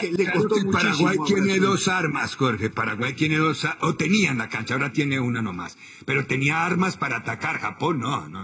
que le costó muchísimo. Paraguay tiene dos armas, Jorge. Paraguay tiene dos, o tenía en la cancha, ahora tiene una nomás. Pero tenía armas para atacar. Japón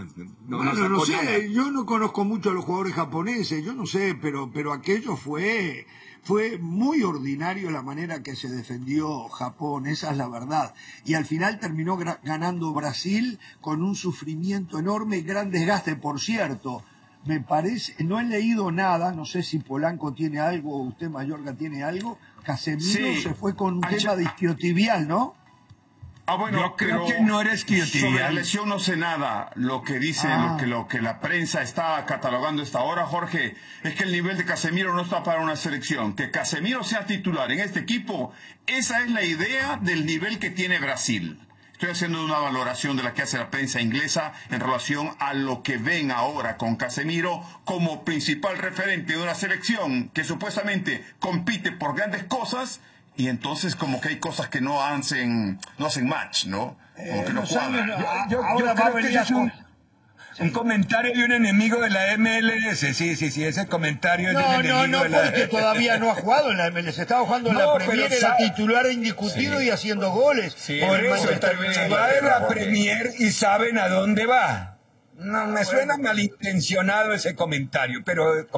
No sé, yo no conozco mucho a los jugadores japoneses, yo no sé, pero aquello fue muy ordinario la manera que se defendió Japón, esa es la verdad. Y al final terminó ganando Brasil con un sufrimiento enorme y gran desgaste, por cierto. Me parece, no he leído nada, no sé si Polanco tiene algo, o usted Mayorga tiene algo. Casemiro se fue con un tema de isquiotibial, ¿no? Bueno, yo creo que no eres isquiotibial. Sobre la lesión no sé nada. Lo que dice, lo que la prensa está catalogando esta hora, Jorge, es que el nivel de Casemiro no está para una selección. Que Casemiro sea titular en este equipo, esa es la idea del nivel que tiene Brasil. Estoy haciendo una valoración de la que hace la prensa inglesa en relación a lo que ven ahora con Casemiro como principal referente de una selección que supuestamente compite por grandes cosas y entonces como que hay cosas que no hacen match, ¿no? Como que no cuadran. Yo creo que ese es un comentario de un enemigo de la MLS. Sí, ese comentario es de un enemigo de la MLS. Porque todavía no ha jugado en la MLS. Estaba jugando en la Premier, era titular indiscutido y haciendo goles. Sí, por eso va en la Premier y saben a dónde va. No, me suena malintencionado ese comentario, pero el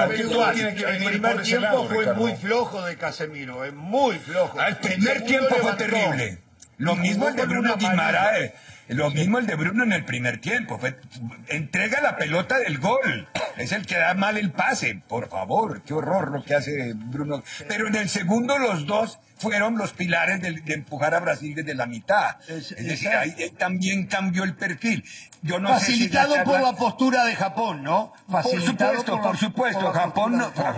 primer tiempo fue muy flojo de Casemiro, muy flojo. El primer tiempo fue terrible. Lo mismo el de Bruno Guimaraes. Lo mismo el de Bruno en el primer tiempo. Entrega la pelota del gol. Es el que da mal el pase. Por favor, qué horror lo que hace Bruno. Pero en el segundo los dos fueron los pilares de empujar a Brasil desde la mitad. Es decir, ahí también cambió el perfil. Yo no Facilitado por la postura de Japón, ¿no? Por supuesto. Japón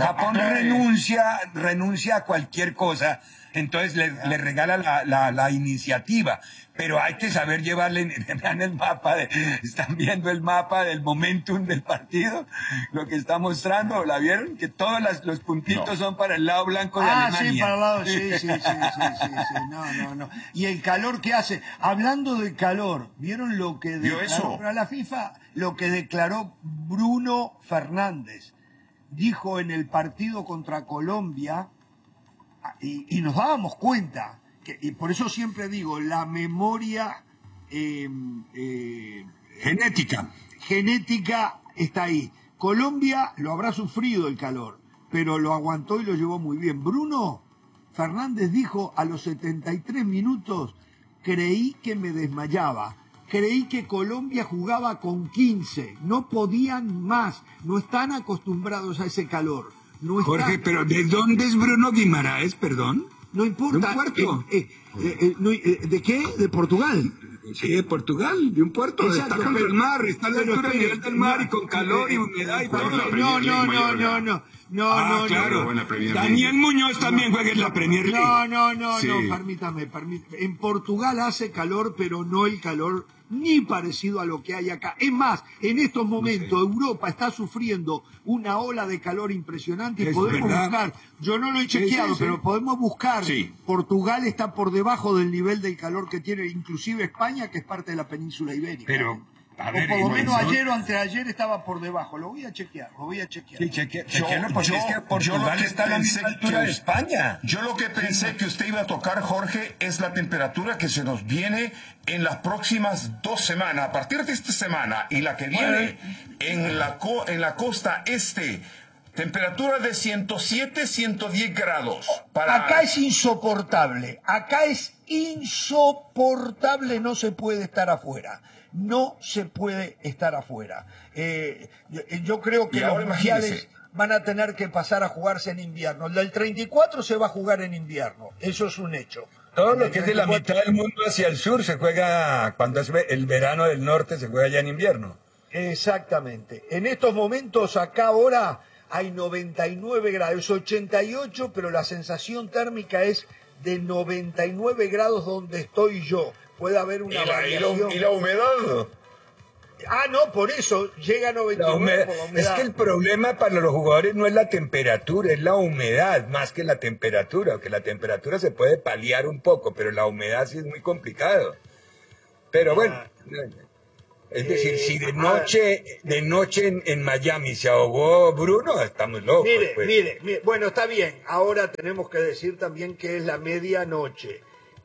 renuncia a cualquier cosa. Entonces le regala la iniciativa. Pero hay que saber llevarle, vean el mapa, están viendo el mapa del momentum del partido, lo que está mostrando, ¿la vieron? Que todos los puntitos son para el lado blanco de Alemania. Sí, para el lado, sí. No. Y el calor que hace, hablando de calor, ¿vieron lo que declaró para la FIFA? Lo que declaró Bruno Fernández. Dijo en el partido contra Colombia, y nos dábamos cuenta, y por eso siempre digo, la memoria genética está ahí. Colombia lo habrá sufrido el calor, pero lo aguantó y lo llevó muy bien. Bruno Fernández dijo a los 73 minutos, creí que me desmayaba, creí que Colombia jugaba con 15, no podían más, no están acostumbrados a ese calor. Jorge, pero ¿de dónde es Bruno Guimaraes, perdón? No importa. ¿De un puerto? ¿De qué? ¿De Portugal? Sí, de Portugal, de un puerto. Exacto, está contra el mar, está a la altura del nivel del mar y con calor y humedad y todo. No, claro. Daniel Muñoz también juega en la Premier League. No, permítame. En Portugal hace calor, pero no el calor ni parecido a lo que hay acá. Es más, en estos momentos Europa está sufriendo una ola de calor impresionante y podemos buscar, yo no lo he chequeado, pero podemos buscar, Portugal está por debajo del nivel del calor que tiene inclusive España, que es parte de la península ibérica. Pero o por lo menos ayer o anteayer estaba por debajo. Lo voy a chequear. Sí, chequearlo porque es que Portugal está a la misma altura de España. Yo lo que pensé que usted iba a tocar, Jorge, es la temperatura que se nos viene en las próximas 2 semanas. A partir de esta semana y la que viene en la costa este. Temperatura de 107, 110 grados. Acá es insoportable. No se puede estar afuera. Yo creo que los mundiales van a tener que pasar a jugarse en invierno. El del 34 se va a jugar en invierno. Eso es un hecho. Todo lo que es de la mitad del mundo hacia el sur se juega, cuando es el verano del norte, se juega ya en invierno. Exactamente. En estos momentos, acá ahora hay 99 grados, 88, pero la sensación térmica es de 99 grados donde estoy yo. Puede haber una variación. ¿Y la humedad? No, por eso llega a 99 por la humedad. Es que el problema para los jugadores no es la temperatura, es la humedad más que la temperatura, aunque la temperatura se puede paliar un poco, pero la humedad sí es muy complicado. Pero bueno. Es decir, si de noche en Miami se ahogó Bruno, estamos locos. Mire, bueno, está bien. Ahora tenemos que decir también que es la medianoche.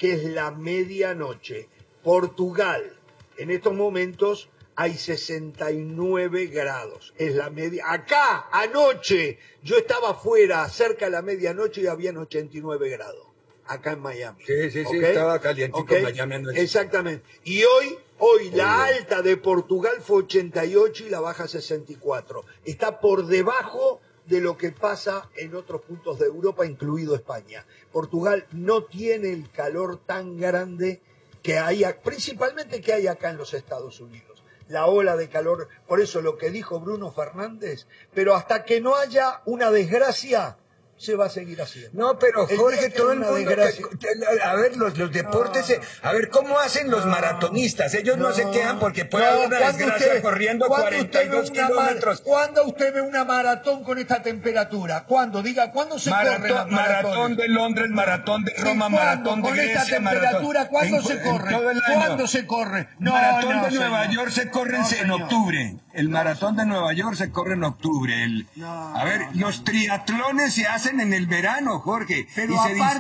Portugal, en estos momentos hay 69 grados. Es la media. Acá, anoche, yo estaba afuera, cerca de la medianoche y habían 89 grados. Acá en Miami. Sí, estaba calientito en Miami anoche. Exactamente. Y hoy la alta de Portugal fue 88 y la baja 64. Está por debajo de lo que pasa en otros puntos de Europa, incluido España. Portugal no tiene el calor tan grande que hay, principalmente que hay acá en los Estados Unidos. La ola de calor, por eso lo que dijo Bruno Fernández, pero hasta que no haya una desgracia, se va a seguir haciendo. No, pero Jorge, todo el mundo, a ver, los deportes, a ver, ¿cómo hacen los maratonistas? Ellos no se quejan porque puede haber una desgracia corriendo 42 kilómetros. ¿Cuándo usted ve una maratón con esta temperatura? ¿Cuándo? Diga, ¿cuándo se corre la maratón de Londres, maratón de Roma, maratón de Grecia, con esta temperatura, ¿cuándo se corre? ¿Cuándo se corre? Maratón de Nueva York se corre en octubre. El maratón de Nueva York se corre en octubre. A ver, los triatlones se hacen en el verano, Jorge. Pero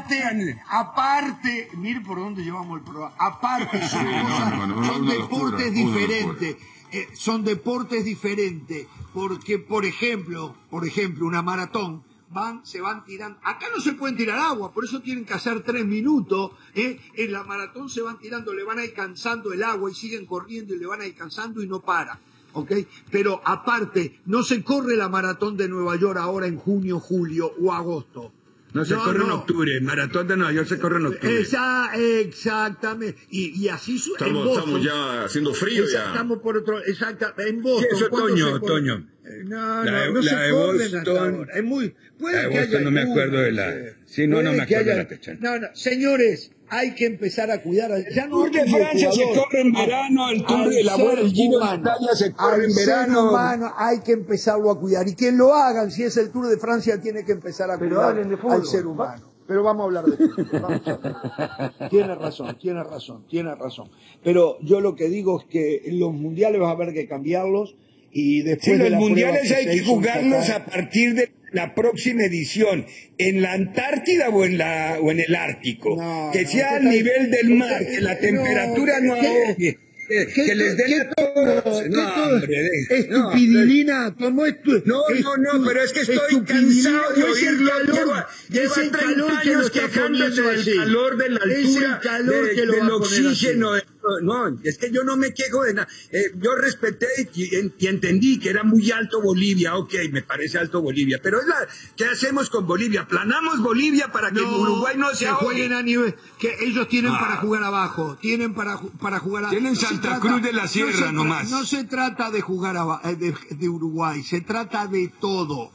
aparte, mire por dónde llevamos el programa. Aparte, son deportes diferentes. Son deportes diferentes. Porque, por ejemplo, una maratón, se van tirando. Acá no se pueden tirar agua, por eso tienen que hacer 3 minutos. En la maratón se van tirando, le van alcanzando el agua y siguen corriendo y le van alcanzando y no para. ¿Okay? Pero aparte, no se corre la maratón de Nueva York ahora en junio, julio o agosto. No, se corre en octubre. El maratón de Nueva York se corre en octubre. Exactamente. Y así estamos ya haciendo frío ya. Estamos por otro. Exactamente. En Boston. ¿Qué es otoño? No se corren hasta ahora. Es muy. Puede que haya. No me acuerdo de la. Sí, no me acuerdo de la fecha. No, señores. Hay que empezar a cuidar. Ya no Tour de Francia se corre en verano, el Tour de la Vuelta, el Giro de Italia se corre en verano. Humano, hay que empezarlo a cuidar. Y quien lo hagan, si es el Tour de Francia, tiene que empezar a cuidar al ser humano. Pero vamos a hablar de fútbol. Tiene razón. Pero yo lo que digo es que los mundiales va a haber que cambiarlos y después los mundiales hay que jugarlos a partir de la próxima edición, en la Antártida o en el Ártico, que sea al nivel del mar, que la temperatura no ahogue, que les den a todos. Estupidilina, como esto. No, pero es que estoy cansado de oírlo. Lleva 30 años quejándose del calor, de la altura, del oxígeno. No, es que yo no me quejo de nada. Yo respeté y entendí que era muy alto Bolivia. Ok, me parece alto Bolivia. Pero ¿qué hacemos con Bolivia? ¿Planamos Bolivia para que Uruguay no se jueguen a nivel? Que ellos tienen para jugar abajo. Tienen para jugar abajo. Tienen Santa Cruz de la Sierra nomás. No se trata de jugar de Uruguay. Se trata de todo.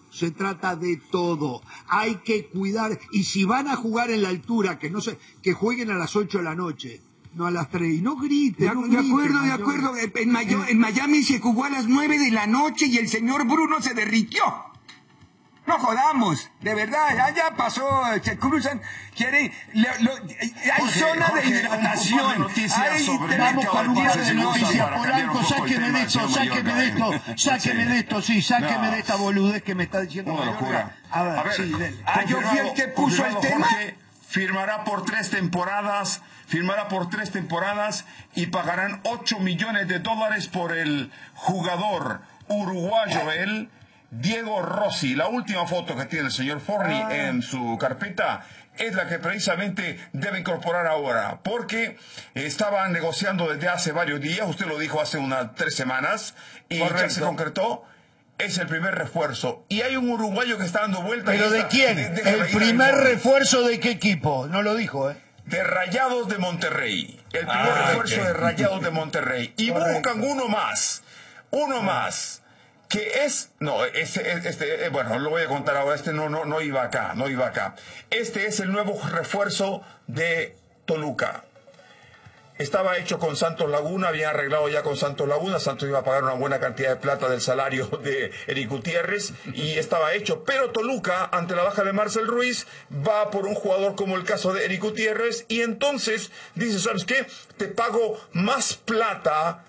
Hay que cuidar. Y si van a jugar en la altura, que jueguen a las 8 de la noche. No a las 3, y no griten. De acuerdo. En Miami se jugó a las 9 de la noche y el señor Bruno se derritió. No jodamos, de verdad, ya pasó, se cruzan, hay zona de hidratación. Vamos con un par de noticias. Polanco, sáqueme de esto, sáqueme de esta boludez que me está diciendo. Una locura. A ver, sí, dele. Yo fui el que puso el tema. Firmará por 3 temporadas y pagarán $8 millones por el jugador uruguayo, Diego Rossi. La última foto que tiene el señor Forni en su carpeta es la que precisamente debe incorporar ahora, porque estaban negociando desde hace varios días, usted lo dijo hace unas 3 semanas, y ya se concretó. Es el primer refuerzo. Y hay un uruguayo que está dando vueltas. ¿Pero de quién? ¿El primer refuerzo de qué equipo? No lo dijo, De Rayados de Monterrey. El primer refuerzo de Rayados de Monterrey. Y buscan uno más. Que es... No, bueno, lo voy a contar ahora. No iba acá. Este es el nuevo refuerzo de Toluca. Estaba hecho con Santos Laguna, habían arreglado ya con Santos Laguna. Santos iba a pagar una buena cantidad de plata del salario de Eric Gutiérrez y estaba hecho. Pero Toluca, ante la baja de Marcel Ruiz, va por un jugador como el caso de Eric Gutiérrez y entonces dice, ¿sabes qué? Te pago más plata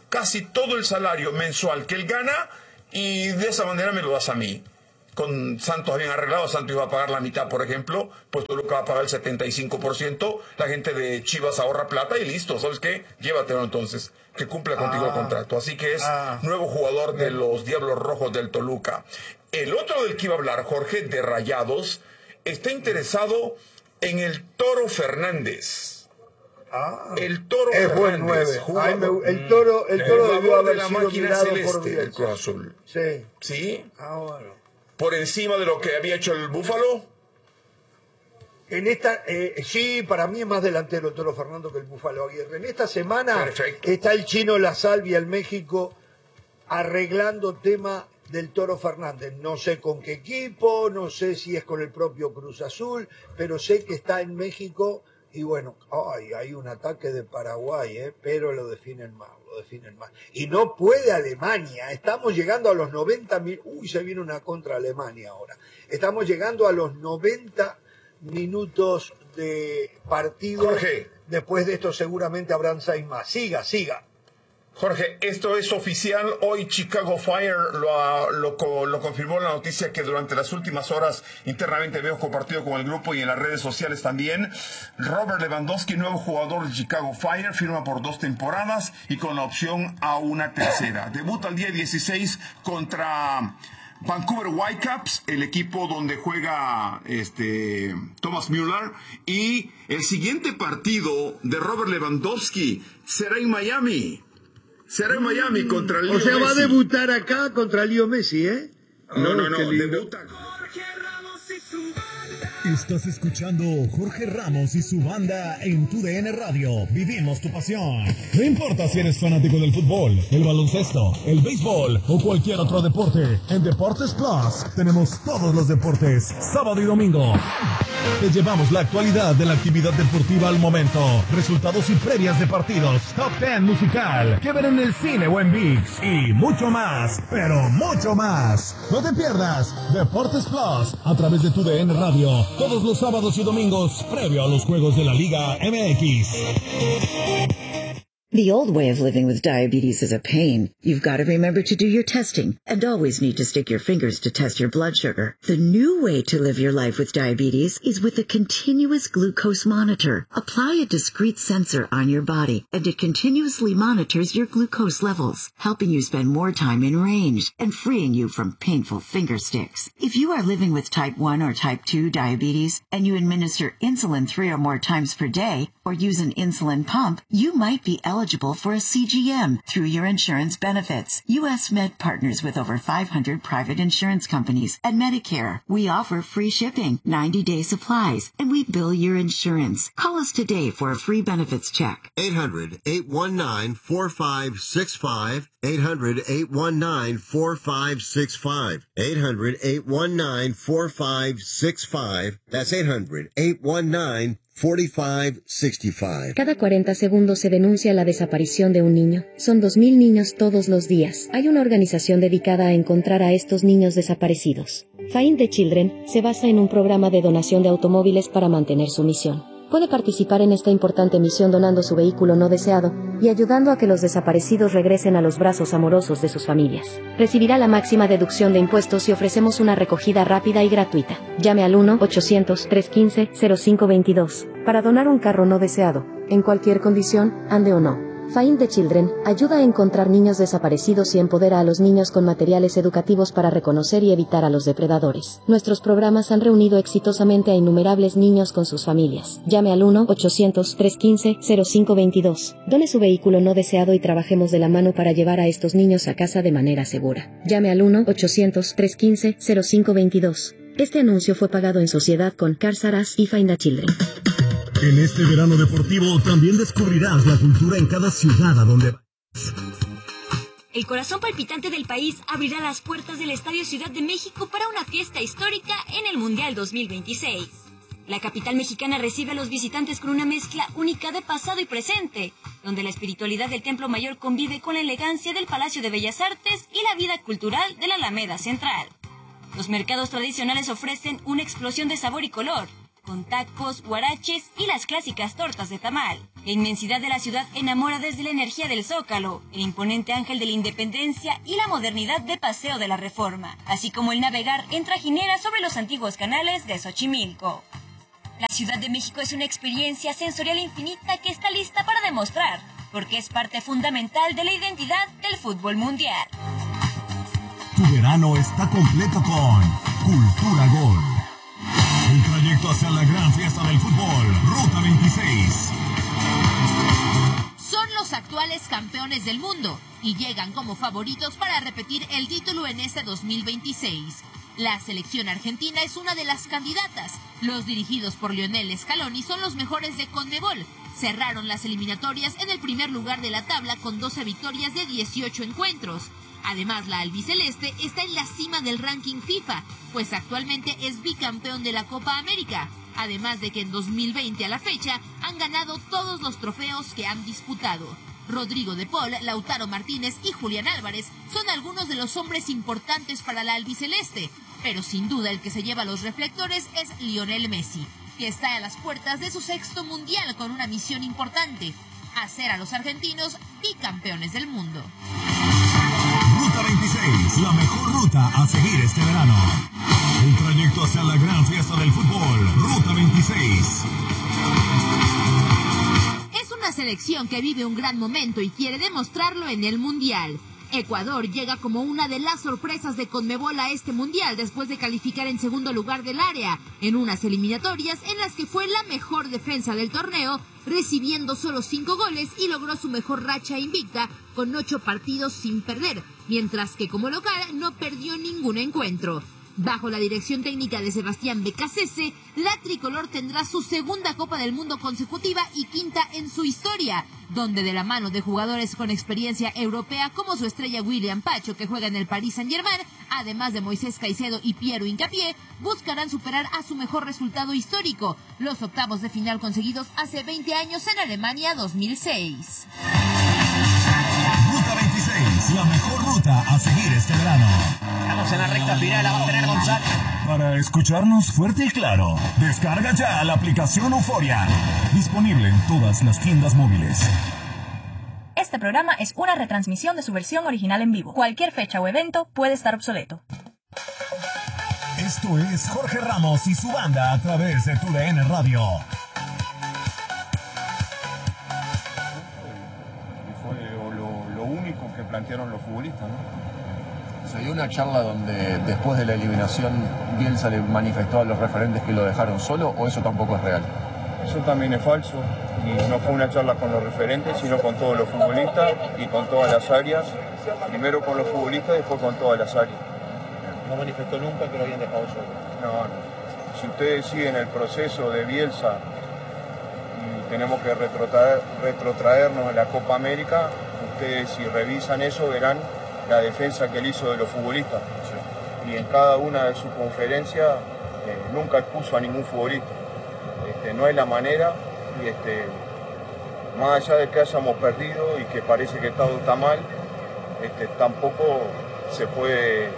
casi todo el salario mensual que él gana y de esa manera me lo das a mí. Con Santos habían arreglado, Santos iba a pagar la mitad, por ejemplo, pues Toluca va a pagar el 75%, la gente de Chivas ahorra plata y listo, ¿sabes qué? Llévatelo entonces, que cumpla contigo el contrato. Así que es nuevo jugador de los Diablos Rojos del Toluca. El otro del que iba a hablar, Jorge, de Rayados, está interesado en el Toro Fernández. El Toro es Fernández. Buen 9. El Toro debió haber de la sido máquina mirado celeste por del Cruz Azul. Sí. ¿Sí? Bueno. Por encima de lo que había hecho el Búfalo. En esta, sí, para mí es más delantero el Toro Fernando que el Búfalo Aguirre. En esta semana está el Chino La Salvia, el México, arreglando tema del Toro Fernández. No sé con qué equipo, no sé si es con el propio Cruz Azul, pero sé que está en México y bueno, hay un ataque de Paraguay, pero lo definen mal. Y no puede Alemania. Estamos llegando a los 90 mil. Se viene una contra Alemania ahora. Estamos llegando a los 90 minutos de partido. Jorge. Después de esto seguramente habrán 6 más. Siga. Jorge, esto es oficial. Hoy Chicago Fire lo confirmó la noticia que durante las últimas horas internamente habíamos compartido con el grupo y en las redes sociales también. Robert Lewandowski, nuevo jugador de Chicago Fire, firma por 2 temporadas y con la opción a una tercera. Debuta el día 16 contra Vancouver Whitecaps, el equipo donde juega Thomas Müller, y el siguiente partido de Robert Lewandowski será en Miami. Será en Miami contra Leo Messi. O sea, va a debutar acá contra Leo Messi, ¿eh? No, debuta. Estás escuchando Jorge Ramos y su banda en tu DN Radio. Vivimos tu pasión. No importa si eres fanático del fútbol, el baloncesto, el béisbol o cualquier otro deporte. En Deportes Plus tenemos todos los deportes, sábado y domingo. Te llevamos la actualidad de la actividad deportiva al momento, resultados y previas de partidos, top 10 musical, que ver en el cine o en ViX y mucho más, pero mucho más. No te pierdas Deportes Plus a través de tu DN Radio, todos los sábados y domingos previo a los juegos de la Liga MX. The old way of living with diabetes is a pain. You've got to remember to do your testing and always need to stick your fingers to test your blood sugar. The new way to live your life with diabetes is with a continuous glucose monitor. Apply a discrete sensor on your body and it continuously monitors your glucose levels, helping you spend more time in range and freeing you from painful finger sticks. If you are living with type 1 or type 2 diabetes and you administer insulin 3 or more times per day or use an insulin pump, you might be eligible for a CGM through your insurance benefits. U.S. Med partners with over 500 private insurance companies and Medicare. We offer free shipping, 90-day supplies, and we bill your insurance. Call us today for a free benefits check. 800-819-4565. 800-819-4565. 800-819-4565. That's 800-819-4565. Cada 40 segundos se denuncia la desaparición de un niño. Son 2.000 niños todos los días. Hay una organización dedicada a encontrar a estos niños desaparecidos. Find the Children se basa en un programa de donación de automóviles para mantener su misión. Puede participar en esta importante misión donando su vehículo no deseado y ayudando a que los desaparecidos regresen a los brazos amorosos de sus familias. Recibirá la máxima deducción de impuestos y ofrecemos una recogida rápida y gratuita. Llame al 1-800-315-0522 para donar un carro no deseado, en cualquier condición, ande o no. Find the Children ayuda a encontrar niños desaparecidos y empodera a los niños con materiales educativos para reconocer y evitar a los depredadores. Nuestros programas han reunido exitosamente a innumerables niños con sus familias. Llame al 1-800-315-0522. Done su vehículo no deseado y trabajemos de la mano para llevar a estos niños a casa de manera segura. Llame al 1-800-315-0522. Este anuncio fue pagado en sociedad con Cars R Us y Find the Children. En este verano deportivo también descubrirás la cultura en cada ciudad a donde vas. El corazón palpitante del país abrirá las puertas del Estadio Ciudad de México para una fiesta histórica en el Mundial 2026. La capital mexicana recibe a los visitantes con una mezcla única de pasado y presente, donde la espiritualidad del Templo Mayor convive con la elegancia del Palacio de Bellas Artes y la vida cultural de la Alameda Central. Los mercados tradicionales ofrecen una explosión de sabor y color, con tacos, huaraches y las clásicas tortas de tamal. La inmensidad de la ciudad enamora desde la energía del Zócalo, el imponente Ángel de la Independencia y la modernidad de Paseo de la Reforma, así como el navegar en trajinera sobre los antiguos canales de Xochimilco. La Ciudad de México es una experiencia sensorial infinita que está lista para demostrar, porque es parte fundamental de la identidad del fútbol mundial. Tu verano está completo con Cultura Gol. El trayecto hacia la gran fiesta del fútbol, Ruta 26. Son los actuales campeones del mundo y llegan como favoritos para repetir el título en este 2026. La selección argentina es una de las candidatas. Los dirigidos por Lionel Scaloni son los mejores de CONMEBOL. Cerraron las eliminatorias en el primer lugar de la tabla con 12 victorias de 18 encuentros. Además, la albiceleste está en la cima del ranking FIFA, pues actualmente es bicampeón de la Copa América. Además de que en 2020 a la fecha han ganado todos los trofeos que han disputado. Rodrigo de Paul, Lautaro Martínez y Julián Álvarez son algunos de los hombres importantes para la albiceleste, pero sin duda el que se lleva los reflectores es Lionel Messi, que está a las puertas de su 6º mundial con una misión importante: hacer a los argentinos bicampeones del mundo. Ruta 26, la mejor ruta a seguir este verano. El trayecto hacia la gran fiesta del fútbol, Ruta 26. Es una selección que vive un gran momento y quiere demostrarlo en el Mundial. Ecuador llega como una de las sorpresas de CONMEBOL a este Mundial después de calificar en segundo lugar del área, en unas eliminatorias en las que fue la mejor defensa del torneo, recibiendo solo 5 goles y logró su mejor racha invicta con 8 partidos sin perder, mientras que como local no perdió ningún encuentro. Bajo la dirección técnica de Sebastián Becasese, la tricolor tendrá su 2ª Copa del Mundo consecutiva y 5ª en su historia, donde de la mano de jugadores con experiencia europea como su estrella William Pacho, que juega en el Paris Saint-Germain, además de Moisés Caicedo y Piero Hincapié, buscarán superar a su mejor resultado histórico, los octavos de final conseguidos hace 20 años en Alemania 2006. Ruta 26, la mejor ruta a seguir este verano. Estamos en la recta final, la va a tener González. Para escucharnos fuerte y claro, descarga ya la aplicación Euforia. Disponible en todas las tiendas móviles. Este programa es una retransmisión de su versión original en vivo. Cualquier fecha o evento puede estar obsoleto. Esto es Jorge Ramos y su banda a través de TUDN Radio. Que plantearon los futbolistas, ¿no? Se dio una charla donde después de la eliminación Bielsa le manifestó a los referentes que lo dejaron solo, ¿o eso tampoco es real? Eso también es falso, y no fue una charla con los referentes, sino con todos los futbolistas y con todas las áreas. Primero con los futbolistas y después con todas las áreas. ¿No manifestó nunca que lo habían dejado solo? No. Si ustedes siguen el proceso de Bielsa y tenemos que retrotraernos a la Copa América, ustedes si revisan eso verán la defensa que él hizo de los futbolistas. Sí. Y en cada una de sus conferencias nunca expuso a ningún futbolista. No es la manera, y más allá de que hayamos perdido y que parece que todo está mal, tampoco se puede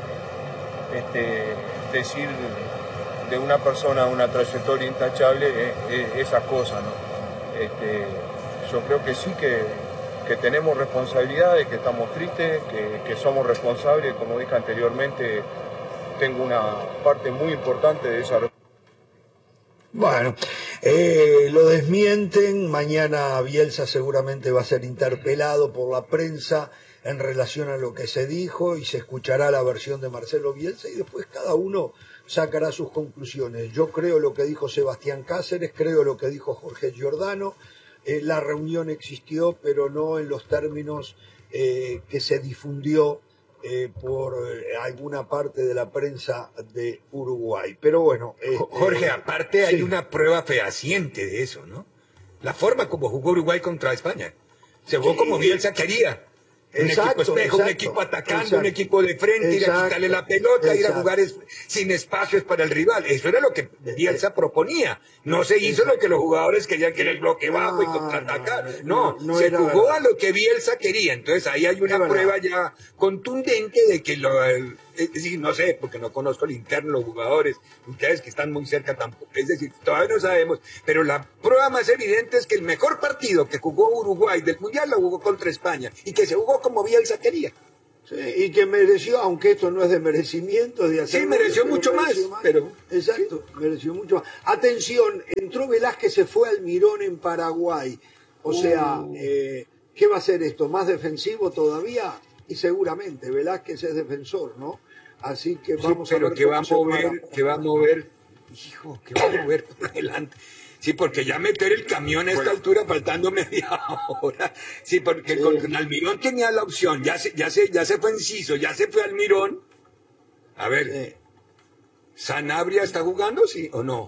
decir de una persona una trayectoria intachable esas cosas, ¿no? Yo creo que sí que tenemos responsabilidades, que estamos tristes, que somos responsables, como dije anteriormente, tengo una parte muy importante de esa responsabilidad. Bueno, lo desmienten, mañana Bielsa seguramente va a ser interpelado por la prensa en relación a lo que se dijo y se escuchará la versión de Marcelo Bielsa y después cada uno sacará sus conclusiones. Yo creo lo que dijo Sebastián Cáceres, creo lo que dijo Jorge Giordano. La reunión existió, pero no en los términos que se difundió por alguna parte de la prensa de Uruguay. Pero bueno... Jorge, aparte hay una prueba fehaciente de eso, ¿no? La forma como jugó Uruguay contra España. Se jugó como Bielsa quería. Un equipo espejo, un equipo atacando, un equipo de frente, ir a quitarle la pelota, ir a jugar sin espacios para el rival. Eso era lo que Bielsa proponía. No se hizo lo que los jugadores querían, que era el bloque bajo y contraatacar. No, se jugó a lo que Bielsa quería. Entonces ahí hay una prueba ya contundente de que Es decir, no sé, porque no conozco el interno, los jugadores, ustedes que están muy cerca tampoco, es decir, todavía no sabemos, pero la prueba más evidente es que el mejor partido que jugó Uruguay del Mundial lo jugó contra España, y que se jugó como Bielsa quería. Sí, y que mereció, aunque esto no es de merecimiento, de hacer. Sí, mereció mucho más, pero. Exacto, sí. Mereció mucho más. Atención, entró Velázquez, se fue al Mirón en Paraguay. O sea, ¿qué va a ser esto? ¿Más defensivo todavía? Y seguramente, Velázquez es defensor, ¿no? Así que vamos a ver. Que va a mover, hijo, que va a mover por adelante. Sí, porque ya meter el camión a esta altura faltando media hora. Sí, porque con Almirón tenía la opción. Ya se fue Enciso, ya se fue Almirón. A ver, ¿Sanabria está jugando, sí o no?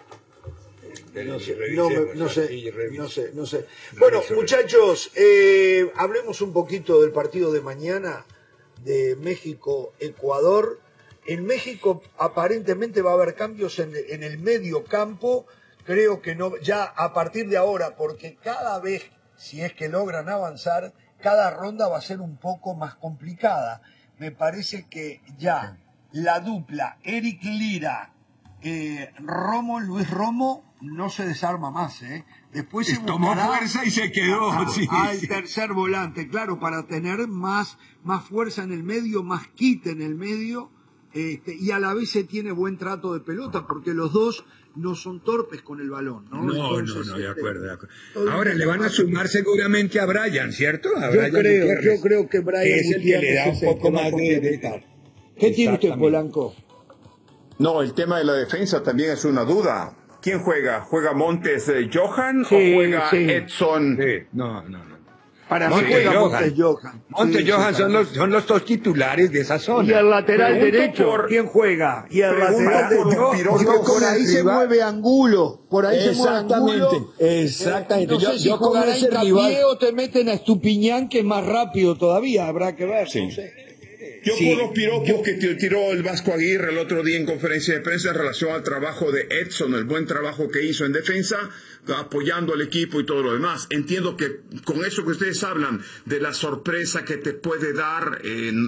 No sé. Bueno, muchachos, hablemos un poquito del partido de mañana de México-Ecuador. En México aparentemente va a haber cambios en el medio campo. Creo que no, ya a partir de ahora, porque cada vez, si es que logran avanzar, cada ronda va a ser un poco más complicada. Me parece que ya la dupla Eric Lira, Luis Romo, no se desarma más, ¿eh? Después se tomó fuerza y se quedó. Al tercer volante, claro, para tener más fuerza en el medio, más quite en el medio, y a la vez se tiene buen trato de pelota, porque los dos no son torpes con el balón, ¿no? Entonces, no, de acuerdo. Ahora le van a sumar seguramente a Brian, ¿cierto? Yo creo que Brian es el que le da un poco más de... ¿Qué tiene usted, Polanco? No, el tema de la defensa también es una duda. ¿Quién juega? ¿Juega Montes Johan o juega Edson? Sí. No. Para mí juega Montes Johan. Montes Johan son los dos titulares de esa zona. Y el lateral derecho, ¿quién juega? Y el lateral derecho, por ahí se mueve Angulo. Por ahí se mueve Angulo. Exactamente. No sé si jugará Hincapié o te meten a Estupiñán, que es más rápido todavía. Habrá que ver, no sé. Yo por los piropos que tiró el Vasco Aguirre el otro día en conferencia de prensa en relación al trabajo de Edson, el buen trabajo que hizo en defensa, apoyando al equipo y todo lo demás. Entiendo que con eso que ustedes hablan, de la sorpresa que te puede dar,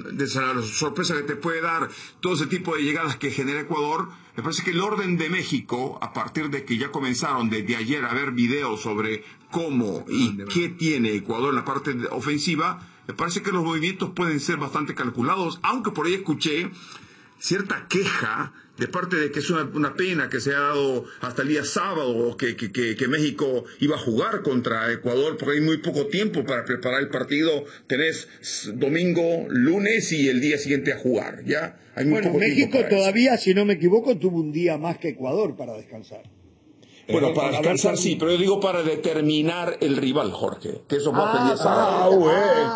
todo ese tipo de llegadas que genera Ecuador, me parece que el orden de México, a partir de que ya comenzaron desde ayer a ver videos sobre cómo y qué tiene Ecuador en la parte ofensiva, me parece que los movimientos pueden ser bastante calculados, aunque por ahí escuché cierta queja de parte de que es una pena que se ha dado hasta el día sábado que México iba a jugar contra Ecuador, porque hay muy poco tiempo para preparar el partido. Tenés domingo, lunes y el día siguiente a jugar, ¿ya? Hay muy poco México tiempo para todavía, si no me equivoco, tuvo un día más que Ecuador para descansar. Bueno, para descansar sí, pero yo digo para determinar el rival, Jorge, que eso va a pedir sábado.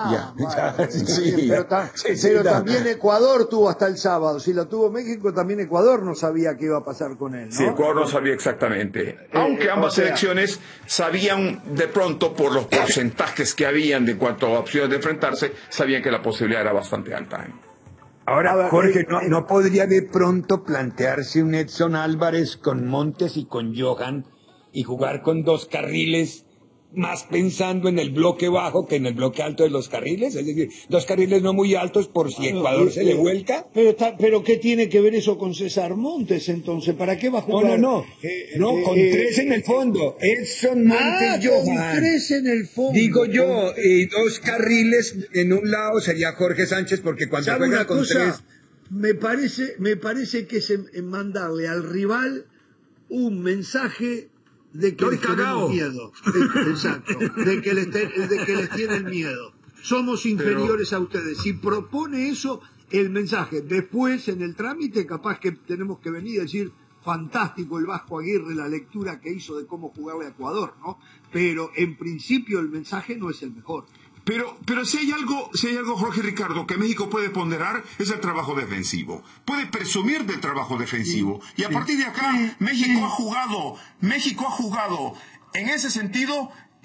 Pero también Ecuador tuvo hasta el sábado. Si lo tuvo México, también Ecuador no sabía qué iba a pasar con él, ¿no? Sí, Ecuador no sabía exactamente. Aunque ambas selecciones sabían de pronto, por los porcentajes que habían de cuanto a opciones de enfrentarse, sabían que la posibilidad era bastante alta. Ahora, Jorge, ¿no podría de pronto plantearse un Edson Álvarez con Montes y con Johan y jugar con dos carriles, más pensando en el bloque bajo que en el bloque alto de los carriles? Es decir, dos carriles no muy altos por si Ecuador se le vuelca. Pero ¿qué tiene que ver eso con César Montes, entonces? ¿Para qué va a jugar? No, con tres en el fondo. Edson, Montes, Johan. Con tres en el fondo. Digo yo, dos carriles en un lado sería Jorge Sánchez, porque cuando juega con tres... Me parece que es mandarle al rival un mensaje de que les tenemos miedo. Exacto. De que les tienen miedo. Somos inferiores a ustedes. Si propone eso, el mensaje. Después, en el trámite, capaz que tenemos que venir y decir, fantástico el Vasco Aguirre, la lectura que hizo de cómo jugarle a Ecuador, ¿no? Pero en principio el mensaje no es el mejor. Pero si hay algo, Jorge Ricardo, que México puede ponderar, es el trabajo defensivo. Puede presumir del trabajo defensivo. Y a partir de acá, México ha jugado en ese sentido, y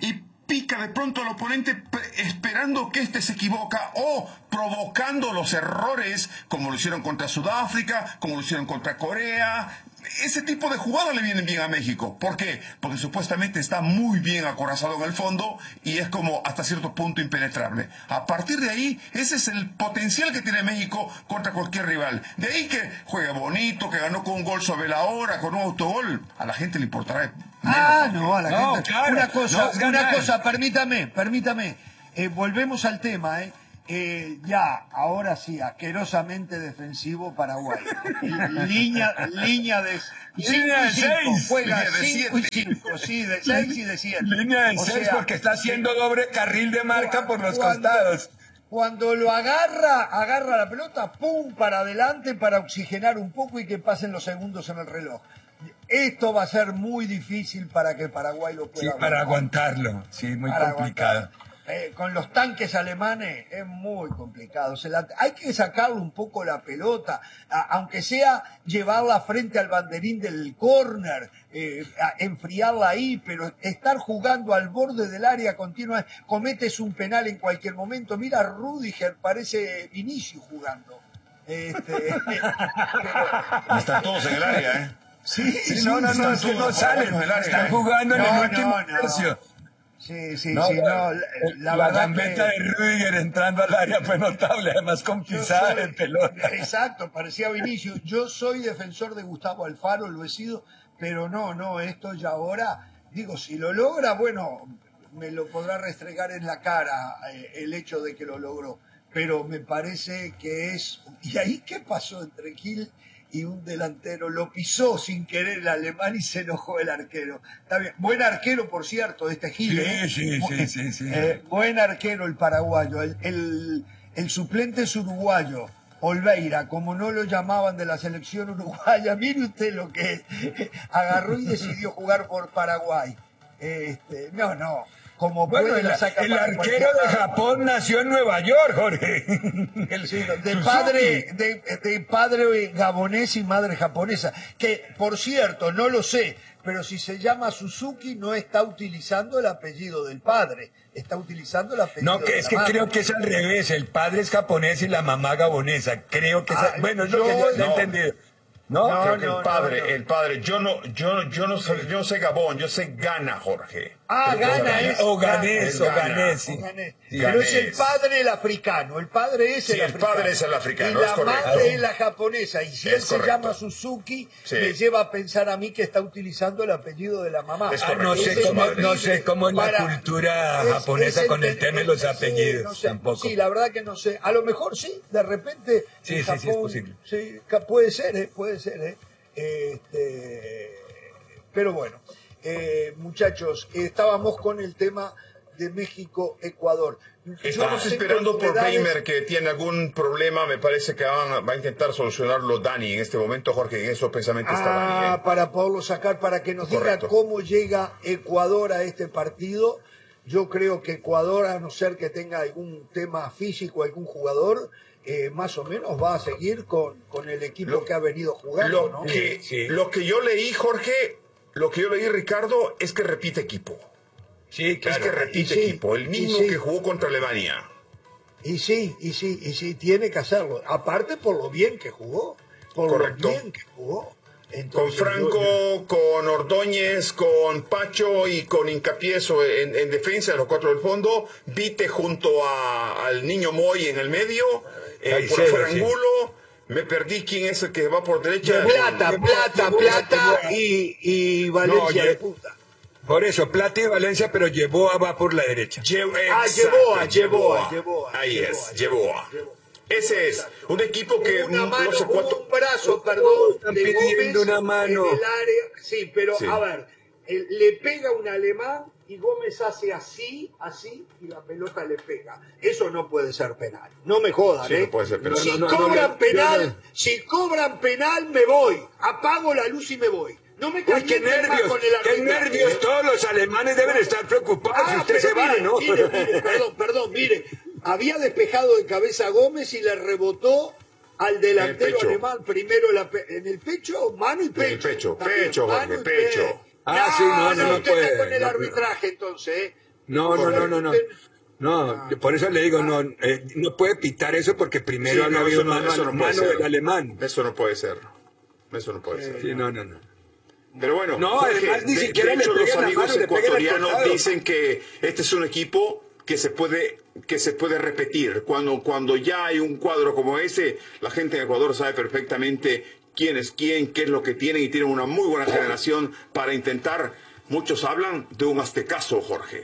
pica de pronto al oponente esperando que éste se equivoca o provocando los errores, como lo hicieron contra Sudáfrica, como lo hicieron contra Corea. Ese tipo de jugadas le vienen bien a México. ¿Por qué? Porque supuestamente está muy bien acorazado en el fondo y es como hasta cierto punto impenetrable. A partir de ahí, ese es el potencial que tiene México contra cualquier rival. De ahí que juegue bonito, que ganó con un gol sobre la hora, con un autogol, a la gente le importará. No, a la gente. Claro, una cosa, permítame. Volvemos al tema, ya, ahora sí, asquerosamente defensivo Paraguay. Línea de 6. Juega 5 y 5, sí, de 6 y de 7. Línea de 6 porque está haciendo doble carril de marca por los costados. Cuando lo agarra la pelota, pum, para adelante para oxigenar un poco y que pasen los segundos en el reloj. Esto va a ser muy difícil para que Paraguay lo pueda para aguantarlo, sí, muy complicado. Con los tanques alemanes es muy complicado. Hay que sacarle un poco la pelota, aunque sea llevarla frente al banderín del córner, enfriarla ahí, pero estar jugando al borde del área continua, cometes un penal en cualquier momento. Mira, Rüdiger parece Vinicius jugando. Están todos en el área, Sí, no salen, están jugando en el último tercio. Sí, la gambeta de Rüdiger entrando al área fue notable, además con pisada de pelota. Exacto, parecía Vinicius. Yo soy defensor de Gustavo Alfaro, lo he sido, pero no, esto ya ahora, digo, si lo logra, bueno, me lo podrá restregar en la cara el hecho de que lo logró, pero me parece que es... ¿Y ahí qué pasó entre Gil y un delantero? Lo pisó sin querer el alemán y se enojó el arquero. Está bien. Buen arquero, por cierto, este Gil. Sí. Buen arquero el paraguayo. El suplente es uruguayo, Olveira, como no lo llamaban de la selección uruguaya. Mire usted lo que agarró y decidió jugar por Paraguay. No. Como bueno, el arquero de Japón nació en Nueva York, Jorge. De padre gabonés y madre japonesa. Que, por cierto, no lo sé, pero si se llama Suzuki no está utilizando el apellido del padre, está utilizando el apellido de la madre. Creo que es al revés. El padre es japonés y la mamá gabonesa. Creo que bueno, es lo que yo he entendido. El padre, yo no sé Gabón, yo sé Ghana, Jorge. Ghana es. O ganés. Pero es el padre el africano, el padre es el africano. El padre es el africano, y la madre es la japonesa, y si él se llama Suzuki, me lleva a pensar a mí que está utilizando el apellido de la mamá. No sé cómo es la cultura japonesa con el tema de los apellidos, tampoco. Sí, la verdad que no sé. A lo mejor sí, de repente en Japón, es posible. Sí, puede ser. Pero bueno, muchachos, estábamos con el tema de México-Ecuador. Estamos esperando por Reimer, que tiene algún problema. Me parece que va a intentar solucionarlo Dani en este momento, Jorge. En eso precisamente está Dani. Para poderlo sacar, para que nos diga cómo llega Ecuador a este partido. Yo creo que Ecuador, a no ser que tenga algún tema físico, algún jugador, más o menos va a seguir con el equipo que ha venido jugando. Lo que yo leí, Jorge, Ricardo, es que repite equipo. Sí, claro. Es que repite equipo, el mismo que jugó contra Alemania. Y sí, tiene que hacerlo. Aparte por lo bien que jugó. Entonces, con Franco, con Ordóñez, con Pacho y con Hincapié en defensa de los cuatro del fondo. Vite junto al niño Moy en el medio. Por afuera Angulo. Me perdí quién es el que va por derecha. Plata y Valencia de puta. Por eso, Plata y Valencia, pero Yeboa va por la derecha. Yeboa. Ahí es, Yeboa. Ese es un equipo que un brazo, perdón, están pidiendo una mano en el área. Sí, pero a ver, le pega un alemán y Gómez hace así y la pelota le pega. Eso no puede ser penal. No me jodan, No puede ser penal. Si cobran penal, me voy. Apago la luz y me voy. No me qué nervios, todos los alemanes deben estar preocupados si usted se va, ¿no? Mire, había despejado de cabeza Gómez y le rebotó al delantero alemán, primero en el pecho, mano y pecho. Pecho. No puede. Con el arbitraje entonces, No, por eso le digo, no puede pitar eso porque primero ha habido mano del alemán. Eso no puede ser. Sí, no. Pero bueno, no, Jorge, además ni siquiera de hecho, le los pegan la amigos mano, ecuatorianos dicen que este es un equipo que se puede repetir. Cuando ya hay un cuadro como ese, la gente en Ecuador sabe perfectamente quién es quién, qué es lo que tienen, y tienen una muy buena generación para intentar. Muchos hablan de un aztecaso, Jorge.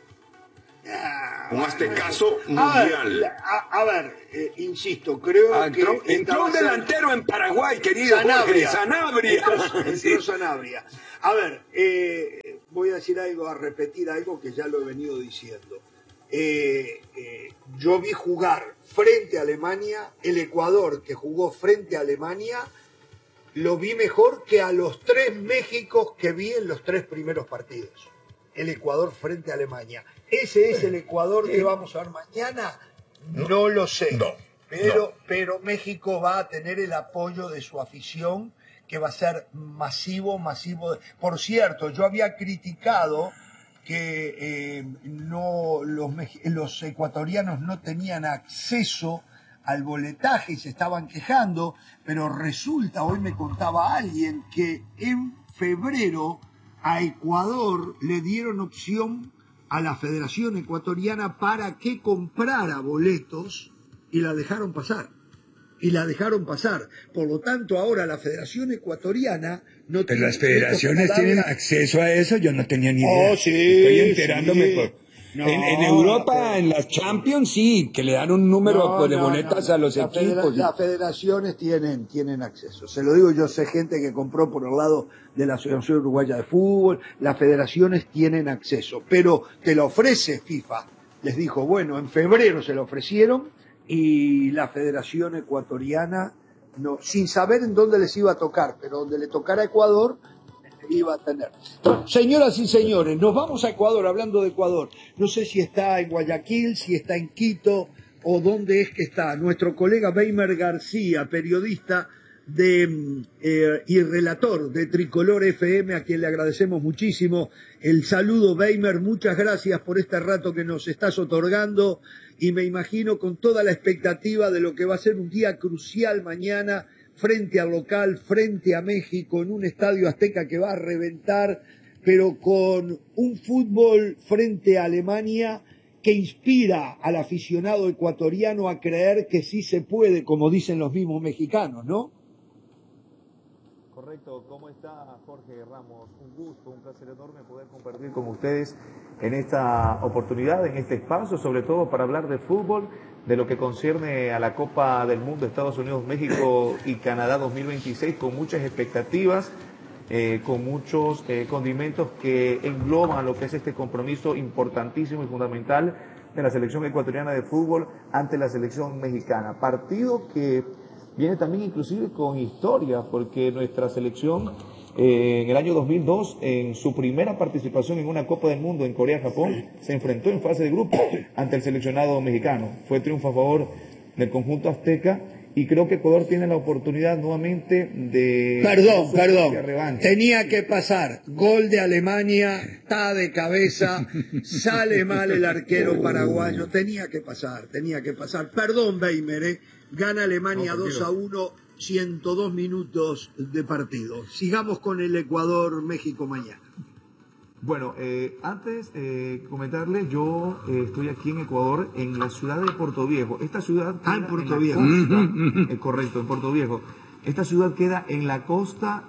Un aztecaso mundial. A ver, insisto, creo que... Entró un delantero en Paraguay, querido Jorge, Sanabria. Entró Sanabria. A ver, voy a decir algo, a repetir algo que ya lo he venido diciendo. Yo vi jugar frente a Alemania, el Ecuador que jugó frente a Alemania, lo vi mejor que a los 3 Méxicos que vi en los 3 primeros partidos. El Ecuador frente a Alemania. ¿Ese es el Ecuador que vamos a ver mañana? No lo sé. Pero México va a tener el apoyo de su afición, que va a ser masivo. Por cierto, yo había criticado que los ecuatorianos no tenían acceso al boletaje y se estaban quejando, pero resulta, hoy me contaba alguien, que en febrero a Ecuador le dieron opción a la Federación Ecuatoriana para que comprara boletos y la dejaron pasar. Por lo tanto, ahora la Federación Ecuatoriana no tiene... Pero las federaciones tienen acceso a eso, yo no tenía ni idea. Sí, estoy enterándome. sí. En Europa, en las Champions, sí, que le dan un número de boletas a los equipos. Las federaciones tienen acceso. Se lo digo, yo sé gente que compró por el lado de la Asociación Uruguaya de Fútbol. Las federaciones tienen acceso, pero te lo ofrece FIFA. Les dijo, bueno, en febrero se lo ofrecieron y la Federación Ecuatoriana, no, sin saber en dónde les iba a tocar, pero donde le tocara a Ecuador, iba a tener. Bueno, señoras y señores, nos vamos a Ecuador, hablando de Ecuador. No sé si está en Guayaquil, si está en Quito o dónde es que está. Nuestro colega Weimer García, periodista y relator de Tricolor FM, a quien le agradecemos muchísimo el saludo. Weimer, muchas gracias por este rato que nos estás otorgando, y me imagino con toda la expectativa de lo que va a ser un día crucial mañana frente al local, frente a México, en un estadio Azteca que va a reventar, pero con un fútbol frente a Alemania que inspira al aficionado ecuatoriano a creer que sí se puede, como dicen los mismos mexicanos, ¿no? Correcto. ¿Cómo está Jorge Ramos? Un gusto, un placer enorme poder compartir con ustedes en esta oportunidad, en este espacio, sobre todo para hablar de fútbol, de lo que concierne a la Copa del Mundo Estados Unidos, México y Canadá 2026, con muchas expectativas, con muchos condimentos que engloban lo que es este compromiso importantísimo y fundamental de la selección ecuatoriana de fútbol ante la selección mexicana. Partido que viene también inclusive con historia, porque nuestra selección en el año 2002, en su primera participación en una Copa del Mundo en Corea-Japón, se enfrentó en fase de grupo ante el seleccionado mexicano. Fue triunfo a favor del conjunto azteca, y creo que Ecuador tiene la oportunidad nuevamente de... Perdón. Tenía que pasar. Gol de Alemania, está de cabeza, sale mal el arquero paraguayo. Tenía que pasar. Perdón, Weimer, gana Alemania 2-1, 102 minutos de partido. Sigamos con el Ecuador-México mañana. Bueno, antes comentarles, yo estoy aquí en Ecuador, en la ciudad de Puerto Viejo. Esta ciudad... en Puerto Viejo. Correcto, en Puerto Viejo. Esta ciudad queda en la costa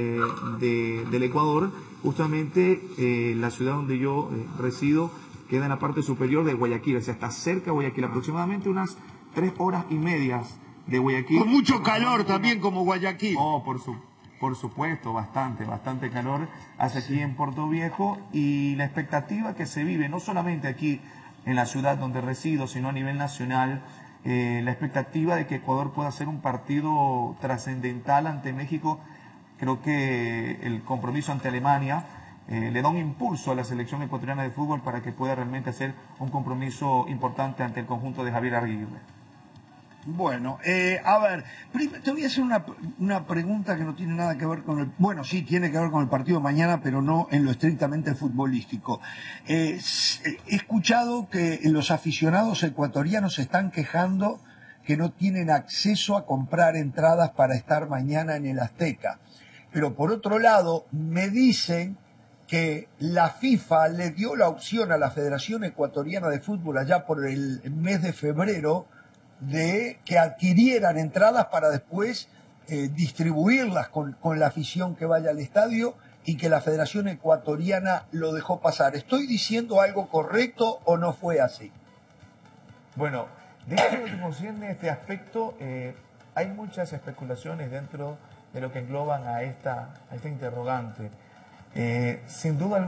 del Ecuador. Justamente la ciudad donde yo resido queda en la parte superior de Guayaquil. O sea, está cerca de Guayaquil, aproximadamente unas 3 horas y media de Guayaquil. Con mucho calor también, como Guayaquil. Oh, por supuesto, bastante calor hace aquí en Puerto Viejo, y la expectativa que se vive, no solamente aquí en la ciudad donde resido, sino a nivel nacional, la expectativa de que Ecuador pueda hacer un partido trascendental ante México. Creo que el compromiso ante Alemania le da un impulso a la selección ecuatoriana de fútbol para que pueda realmente hacer un compromiso importante ante el conjunto de Javier Aguirre. Bueno, a ver, te voy a hacer una pregunta que no tiene nada que ver con el... Bueno, sí, tiene que ver con el partido de mañana, pero no en lo estrictamente futbolístico. He escuchado que los aficionados ecuatorianos se están quejando que no tienen acceso a comprar entradas para estar mañana en el Azteca. Pero por otro lado, me dicen que la FIFA le dio la opción a la Federación Ecuatoriana de Fútbol allá por el mes de febrero de que adquirieran entradas para después distribuirlas con la afición que vaya al estadio, y que la Federación Ecuatoriana lo dejó pasar. ¿Estoy diciendo algo correcto o no fue así? Bueno, dentro de lo que concierne este aspecto, hay muchas especulaciones dentro de lo que engloban a esta interrogante. Sin duda